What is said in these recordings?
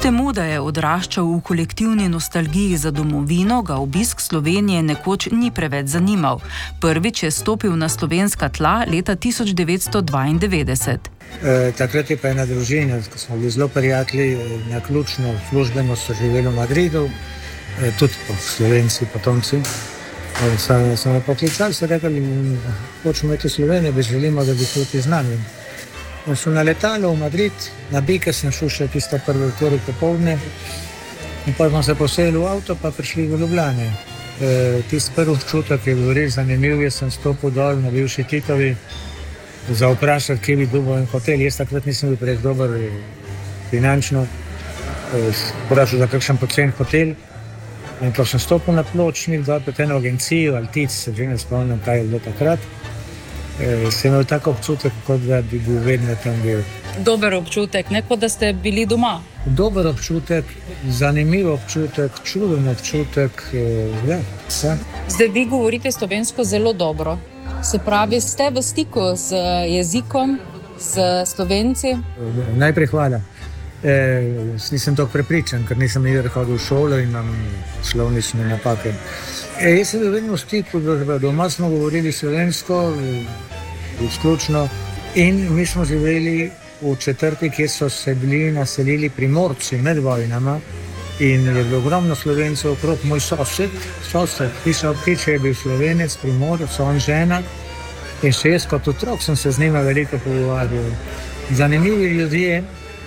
temu, da je odraščal v kolektivni nostalgiji za domovino, ga obisk Slovenije nekoč ni preveč zanimal. Prvič je stopil na slovenska tla leta 1992. Takrat je pa ena družina, ko smo bili zelo prijatelji, naključno službeno so živeli v Madridu, tudi Slovenci, potomci. Smo me poklicali, so rekli, hočemo iti v Slovenijo, da želimo, da bi tudi z nami. So na letalo v Madrid, na Bike sem šel še tista prvi vtorek popoldne, in pa smo se poselili v avto, pa prišli v Ljubljane. Tisti prvi občutek je bil res zanimiv, jaz sem stopil dol na bivši Titovi, za vprašati, kje bi dobil en hotel. Jaz takrat nisem bil prej dober finančno, vprašal za kakšen pocen hotel. In ko sem stopil na pločnik, dal pred eno agencijo, Altic, se že ne spomnim, kaj je bilo takrat, sem imel tako občutek, kot da bi bil vedno tam bil. Dober občutek, ne kot da ste bili doma. Dober občutek, zanimiv občutek, čuden občutek, ja, vse. Zdaj vi govorite slovensko zelo dobro. Se pravi, ste v stiku z jezikom, s Slovenci? Najprej hvala. Nisem tako prepričan, ker nisem nikdar hodil v šolo in imam slovnične napake. Jaz sem bil vedno v stiku, doma smo govorili slovensko, izključno, in mi smo živeli v četrti, kjer so se bili naselili Primorci med vojnama, in je bilo ogromno Slovencev okrog. Moj sosed, Piče je bil Slovenec, Primorec, on žena, in še jaz kot otrok sem se z njima veliko pogovarjal. Zanimivi ljudje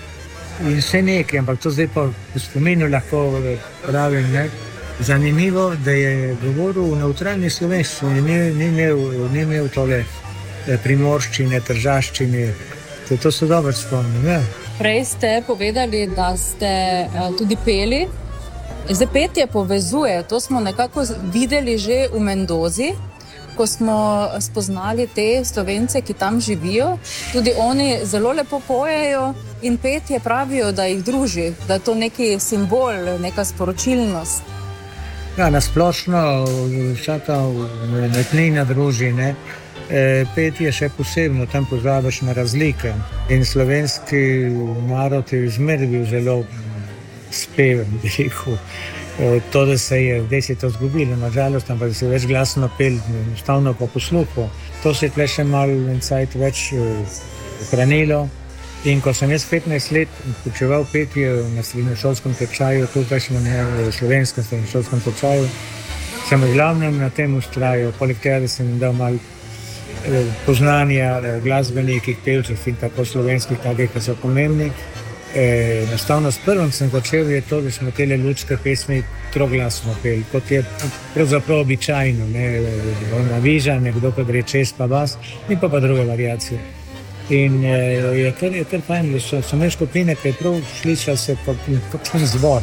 in še nekaj, ampak to zdaj pa v spominu lahko pravim, ne? Zanimivo, da je govoril v nevtralni slovenščini, ni imel tole primorščine, tržaščine. To so dobro spomnim, ne? Prej ste povedali, da ste tudi peli. Zdaj petje povezuje, to smo nekako videli že v Mendozi, ko smo spoznali te Slovence, ki tam živijo. Tudi oni zelo lepo pojejo in petje pravijo, da jih druži, da je to neki simbol, neka sporočilnost. Ja, nasplošno vsaka umetnina druži, ne? Petje še posebno, tam pozabiš na razlike. In slovenski narod je zmeraj bil zelo speven, bi rekel. To, da se je to zgubilo, na žalost, ampak se je več glasno pel, enostavno po posluhu. To se je tle še malo en cajt več ohranilo. In ko sem jaz 15 let poučeval petje na srednješolskem tečaju, tukaj smo na slovenskem srednješolskem tečaju, sem v glavnem na tem vztrajal, poleg tega, da sem jim dal malo poznanja glasbenikih, pevcev in tako slovenskih, takih, ki so pomembni. Enostavno s prvim sem začel je to, da smo tele ljudske pesmi troglasno peli, kot je pravzaprav običajno, ne, naviža, nekdo pa gre čez pa bas, in pa druge variacije. In je kar fajn, da so imeli skupine, ki je prav slišal se kot zvor,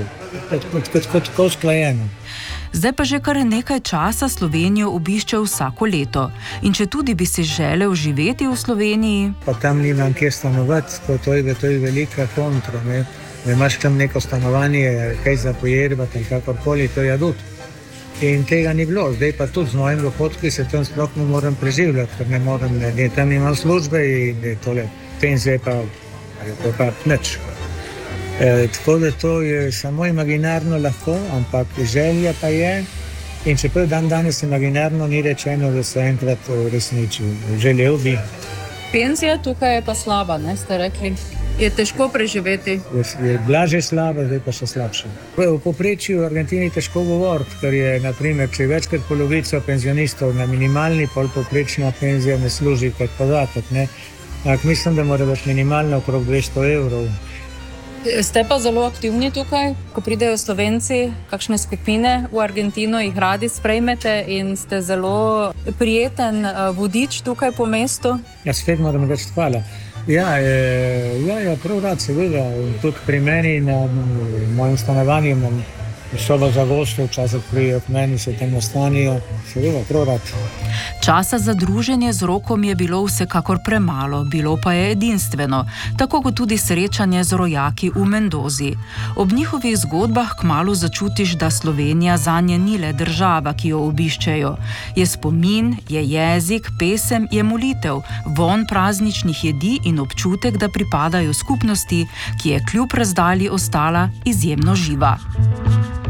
kot usklajeno. Zdaj pa že kar nekaj časa Slovenijo obišče vsako leto. In če tudi bi si želel živeti v Sloveniji... Pa tam nimam kje stanovati, to je velika kontra, ne. Da imaš tam neko stanovanje, kaj za pojerbati ali kakorkoli, to je adut. In tega ni bilo. Zdaj pa tudi z mojim dohodki se tam sploh ne morem preživljati, ker ne morem, tam imam službe in tole penzije pa nič. Tako da to je samo imaginarno lahko, ampak želja pa je, in čeprav danes imaginarno ni rečeno, da se enkrat uresniči. Želel bi. Penzija tukaj je pa slaba, ne, ste rekli? Je težko preživeti? Je bila že slaba, zdaj pa še slabša. V povprečju v Argentini težko govoriti, ker je, na primer, če je večkrat polovico penzionistov na minimalni, pol povprečna penzija ne služi kot podatek, ne. Ampak mislim, da mora biti minimalna okrog 200 evrov. Ste pa zelo aktivni tukaj, ko pridejo Slovenci, kakšne skupine v Argentino, jih radi sprejmete in ste zelo prijeten vodič tukaj po mestu? Ja, spet moram reči hvala. Ja, prav rad seveda. Tudi pri meni na mojem stanovanju imam soba za goste, včasih prijejo k meni, se tam nastanijo, seveda, prav rad. Časa za druženje z Rokom je bilo vsekakor premalo, bilo pa je edinstveno, tako kot tudi srečanje z rojaki v Mendozi. Ob njihovih zgodbah kmalu začutiš, da Slovenija zanje ni le država, ki jo obiščejo. Je spomin, je jezik, pesem, je molitev, vonj prazničnih jedi in občutek, da pripadajo skupnosti, ki je kljub razdalji ostala izjemno živa.